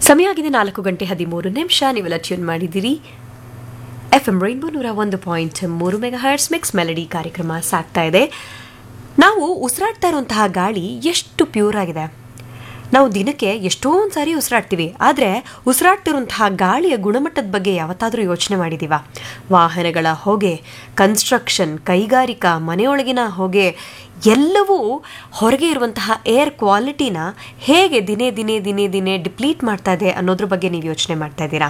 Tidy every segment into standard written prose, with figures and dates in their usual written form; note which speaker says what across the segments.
Speaker 1: ಸಮಯ ಆಗಿದೆ 4:13 ನೀವೆಲ್ಲ ಟ್ಯೂನ್ ಮಾಡಿದ್ದೀರಿ FM rainbow 101.3 megahertz mix melody ಕಾರ್ಯಕ್ರಮ ಸಾಗ್ತಾ ಇದೆ. ನಾವು ಉಸಿರಾಡ್ತಾ ಇರುವಂತಹ ಗಾಳಿ ಎಷ್ಟು ಪ್ಯೂರ್ ಆಗಿದೆ. ನಾವು ದಿನಕ್ಕೆ ಎಷ್ಟೊಂದು ಸಾರಿ ಉಸಿರಾಡ್ತೀವಿ, ಆದರೆ ಉಸಿರಾಡ್ತಿರುವಂತಹ ಗಾಳಿಯ ಗುಣಮಟ್ಟದ ಬಗ್ಗೆ ಯಾವತ್ತಾದರೂ ಯೋಚನೆ ಮಾಡಿದ್ದೀವ? ವಾಹನಗಳ ಹೊಗೆ, ಕನ್ಸ್ಟ್ರಕ್ಷನ್, ಕೈಗಾರಿಕಾ, ಮನೆಯೊಳಗಿನ ಹೊಗೆ ಎಲ್ಲವೂ ಹೊರಗೆ ಇರುವಂತಹ ಏರ್ ಕ್ವಾಲಿಟಿನ ಹೇಗೆ ದಿನೇ ದಿನೇ ದಿನೇ ದಿನೇ ಡಿಪ್ಲೀಟ್ ಮಾಡ್ತಾ ಇದೆ ಅನ್ನೋದ್ರ ಬಗ್ಗೆ ನೀವು ಯೋಚನೆ ಮಾಡ್ತಾ ಇದ್ದೀರಾ?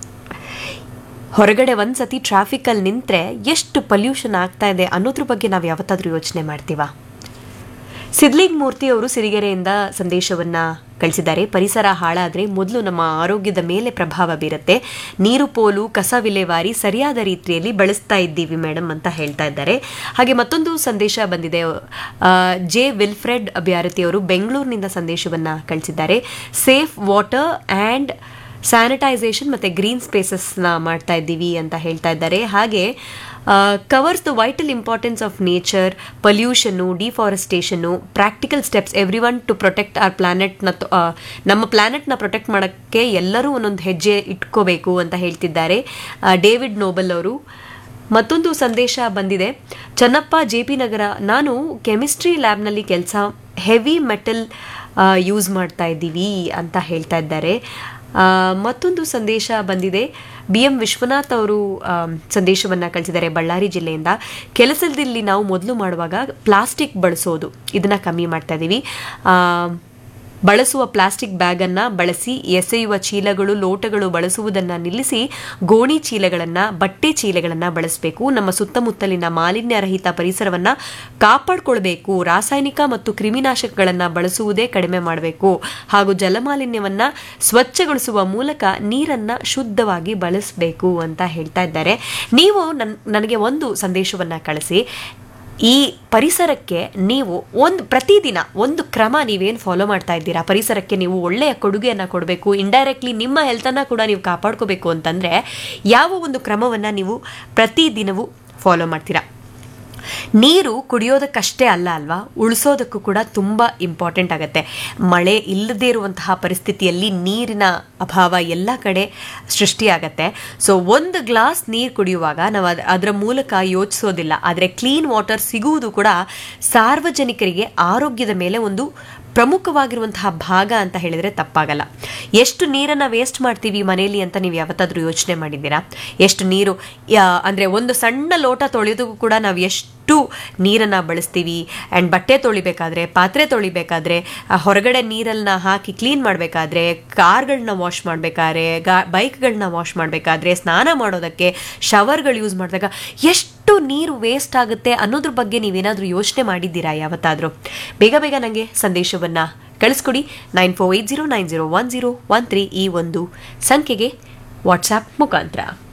Speaker 1: ಹೊರಗಡೆ ಒಂದು ಸತಿ ಟ್ರಾಫಿಕಲ್ಲಿ ನಿಂತರೆ ಎಷ್ಟು ಪೊಲ್ಯೂಷನ್ ಆಗ್ತಾ ಇದೆ ಅನ್ನೋದ್ರ ಬಗ್ಗೆ ನಾವು ಯಾವತ್ತಾದರೂ ಯೋಚನೆ ಮಾಡ್ತೀವ? ಸಿದ್ಲಿಂಗ್ ಮೂರ್ತಿ ಅವರು ಸಿರಿಗೆರೆಯಿಂದ ಸಂದೇಶವನ್ನು ಕಳಿಸಿದ್ದಾರೆ. ಪರಿಸರ ಹಾಳಾದರೆ ಮೊದಲು ನಮ್ಮ ಆರೋಗ್ಯದ ಮೇಲೆ ಪ್ರಭಾವ ಬೀರುತ್ತೆ. ನೀರು ಪೋಲು, ಕಸ ವಿಲೇವಾರಿ ಸರಿಯಾದ ರೀತಿಯಲ್ಲಿ ಬಳಸ್ತಾ ಇದ್ದೀವಿ ಮೇಡಮ್ ಅಂತ ಹೇಳ್ತಾ ಇದ್ದಾರೆ. ಹಾಗೆ ಮತ್ತೊಂದು ಸಂದೇಶ ಬಂದಿದೆ. ಜೆ ವಿಲ್ಫ್ರೆಡ್ ಅಭ್ಯಾರತಿ ಅವರು ಬೆಂಗಳೂರಿನಿಂದ ಸಂದೇಶವನ್ನು ಕಳಿಸಿದ್ದಾರೆ. ಸೇಫ್ ವಾಟರ್ ಆ್ಯಂಡ್ ಸ್ಯಾನಿಟೈಸೇಷನ್ ಮತ್ತು ಗ್ರೀನ್ ಸ್ಪೇಸಸ್ನ ಮಾಡ್ತಾ ಇದ್ದೀವಿ ಅಂತ ಹೇಳ್ತಾ ಇದ್ದಾರೆ. ಹಾಗೆ covers the vital importance of nature, pollution, ಡಿಫಾರೆಸ್ಟೇಷನ್ನು, practical steps every one to protect our ಪ್ಲಾನೆಟ್ನ. ನಮ್ಮ ಪ್ಲಾನೆಟ್ನ ಪ್ರೊಟೆಕ್ಟ್ ಮಾಡೋಕ್ಕೆ ಎಲ್ಲರೂ ಒಂದೊಂದು ಹೆಜ್ಜೆ ಇಟ್ಕೋಬೇಕು ಅಂತ ಹೇಳ್ತಿದ್ದಾರೆ ಡೇವಿಡ್ ನೋಬಲ್ ಅವರು. ಮತ್ತೊಂದು ಸಂದೇಶ ಬಂದಿದೆ. ಚನ್ನಪ್ಪ JP ನಗರ, ನಾನು ಕೆಮಿಸ್ಟ್ರಿ ಲ್ಯಾಬ್ನಲ್ಲಿ ಕೆಲಸ, ಹೆವಿ ಮೆಟಲ್ ಯೂಸ್ ಮಾಡ್ತಾ ಇದ್ದೀವಿ ಅಂತ ಹೇಳ್ತಾ ಇದ್ದಾರೆ. ಮತ್ತೊಂದು ಸಂದೇಶ ಬಂದಿದೆ. BM ವಿಶ್ವನಾಥ್ ಅವರು ಸಂದೇಶವನ್ನು ಕಳಿಸಿದ್ದಾರೆ ಬಳ್ಳಾರಿ ಜಿಲ್ಲೆಯಿಂದ. ಕೆಲಸದಲ್ಲಿ ನಾವು ಮೊದಲು ಮಾಡುವಾಗ ಪ್ಲಾಸ್ಟಿಕ್ ಬಳಸೋದು ಇದನ್ನು ಕಮ್ಮಿ ಮಾಡ್ತಾ ಇದ್ದೀವಿ. ಬಳಸುವ ಪ್ಲಾಸ್ಟಿಕ್ ಬ್ಯಾಗನ್ನು ಬಳಸಿ, ಎಸೆಯುವ ಚೀಲಗಳು, ಲೋಟಗಳು ಬಳಸುವುದನ್ನು ನಿಲ್ಲಿಸಿ ಗೋಣಿ ಚೀಲಗಳನ್ನು, ಬಟ್ಟೆ ಚೀಲಗಳನ್ನು ಬಳಸಬೇಕು. ನಮ್ಮ ಸುತ್ತಮುತ್ತಲಿನ ಮಾಲಿನ್ಯರಹಿತ ಪರಿಸರವನ್ನು ಕಾಪಾಡಿಕೊಳ್ಬೇಕು. ರಾಸಾಯನಿಕ ಮತ್ತು ಕ್ರಿಮಿನಾಶಕಗಳನ್ನು ಬಳಸುವುದೇ ಕಡಿಮೆ ಮಾಡಬೇಕು. ಹಾಗೂ ಜಲಮಾಲಿನ್ಯವನ್ನು ಸ್ವಚ್ಛಗೊಳಿಸುವ ಮೂಲಕ ನೀರನ್ನು ಶುದ್ಧವಾಗಿ ಬಳಸಬೇಕು ಅಂತ ಹೇಳ್ತಾ ಇದ್ದಾರೆ. ನೀವು ನನಗೆ ಒಂದು ಸಂದೇಶವನ್ನು ಕಳಿಸಿ. ಈ ಪರಿಸರಕ್ಕೆ ನೀವು ಪ್ರತಿದಿನ ಒಂದು ಕ್ರಮ ನೀವೇನು ಫಾಲೋ ಮಾಡ್ತಾ ಇದ್ದೀರಾ? ಪರಿಸರಕ್ಕೆ ನೀವು ಒಳ್ಳೆಯ ಕೊಡುಗೆಯನ್ನು ಕೊಡಬೇಕು, ಇಂಡೈರೆಕ್ಟ್ಲಿ ನಿಮ್ಮ ಹೆಲ್ತನ್ನು ಕೂಡ ನೀವು ಕಾಪಾಡ್ಕೋಬೇಕು ಅಂತಂದರೆ ಯಾವ ಒಂದು ಕ್ರಮವನ್ನು ನೀವು ಪ್ರತಿದಿನವೂ ಫಾಲೋ ಮಾಡ್ತೀರಾ? ನೀರು ಕುಡಿಯೋದಕ್ಕಷ್ಟೇ ಅಲ್ಲ ಅಲ್ವಾ, ಉಳಿಸೋದಕ್ಕೂ ಕೂಡ ತುಂಬ ಇಂಪಾರ್ಟೆಂಟ್ ಆಗುತ್ತೆ. ಮಳೆ ಇಲ್ಲದೇ ಇರುವಂತಹ ಪರಿಸ್ಥಿತಿಯಲ್ಲಿ ನೀರಿನ ಅಭಾವ ಎಲ್ಲ ಕಡೆ ಸೃಷ್ಟಿಯಾಗತ್ತೆ. ಸೊ ಒಂದು ಗ್ಲಾಸ್ ನೀರು ಕುಡಿಯುವಾಗ ನಾವು ಅದರ ಮೂಲಕ ಯೋಚಿಸೋದಿಲ್ಲ, ಆದರೆ ಕ್ಲೀನ್ ವಾಟರ್ ಸಿಗುವುದು ಕೂಡ ಸಾರ್ವಜನಿಕರಿಗೆ ಆರೋಗ್ಯದ ಮೇಲೆ ಒಂದು ಪ್ರಮುಖವಾಗಿರುವಂತಹ ಭಾಗ ಅಂತ ಹೇಳಿದರೆ ತಪ್ಪಾಗಲ್ಲ. ಎಷ್ಟು ನೀರನ್ನು ವೇಸ್ಟ್ ಮಾಡ್ತೀವಿ ಮನೆಯಲ್ಲಿ ಅಂತ ನೀವು ಯಾವತ್ತಾದರೂ ಯೋಚನೆ ಮಾಡಿದ್ದೀರಾ? ಎಷ್ಟು ನೀರು ಅಂದರೆ ಒಂದು ಸಣ್ಣ ಲೋಟ ತೊಳೆಯೋದಕ್ಕೂ ಕೂಡ ನಾವು ಎಷ್ಟು ನೀರನ್ನು ಬಳಸ್ತೀವಿ. ಆ್ಯಂಡ್ ಬಟ್ಟೆ ತೊಳಿಬೇಕಾದ್ರೆ, ಪಾತ್ರೆ ತೊಳಿಬೇಕಾದ್ರೆ, ಹೊರಗಡೆ ನೀರನ್ನು ಹಾಕಿ ಕ್ಲೀನ್ ಮಾಡಬೇಕಾದ್ರೆ, ಕಾರ್ಗಳನ್ನ ವಾಶ್ ಮಾಡಬೇಕಾದ್ರೆ, ಬೈಕ್ಗಳನ್ನ ವಾಶ್ ಮಾಡಬೇಕಾದ್ರೆ, ಸ್ನಾನ ಮಾಡೋದಕ್ಕೆ, ಶವರ್ಗಳು ಯೂಸ್ ಮಾಡಿದಾಗ ಎಷ್ಟು ನೀರು ವೇಸ್ಟ್ ಆಗುತ್ತೆ ಅನ್ನೋದ್ರ ಬಗ್ಗೆ ನೀವೇನಾದರೂ ಯೋಚನೆ ಮಾಡಿದ್ದೀರಾ ಯಾವತ್ತಾದರೂ? ಬೇಗ ಬೇಗ ನನಗೆ ಸಂದೇಶವನ್ನು ಕಳಿಸ್ಕೊಡಿ. 9480901013 ಈ ಒಂದು ಸಂಖ್ಯೆಗೆ ವಾಟ್ಸಾಪ್ ಮುಖಾಂತರ.